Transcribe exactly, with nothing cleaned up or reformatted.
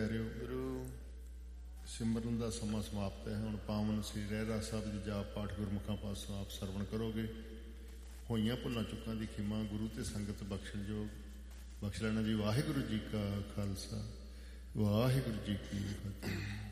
ਪਿਆਰਿਓ, ਗੁਰੂ ਸਿਮਰਨ ਦਾ ਸਮਾਂ ਸਮਾਪਤ ਹੈ। ਹੁਣ ਪਾਵਨ ਸ੍ਰੀ ਰਹਿਰਾਸ ਸਾਹਿਬ ਦੀ ਜਾਪ ਪਾਠ ਗੁਰਮੁਖਾਂ ਪਾਸੋਂ ਆਪ ਸਰਵਣ ਕਰੋਗੇ। ਹੋਈਆਂ ਭੁੱਲਾਂ ਚੁੱਕਾਂ ਦੀ ਖਿਮਾ ਗੁਰੂ ਤੇ ਸੰਗਤ ਬਖਸ਼ਣਯੋਗ ਬਖਸ਼ ਲੈਣਾ ਜੀ। ਵਾਹਿਗੁਰੂ ਜੀ ਕਾ ਖਾਲਸਾ, ਵਾਹਿਗੁਰੂ ਜੀ ਕੀ ਫਤਿਹ।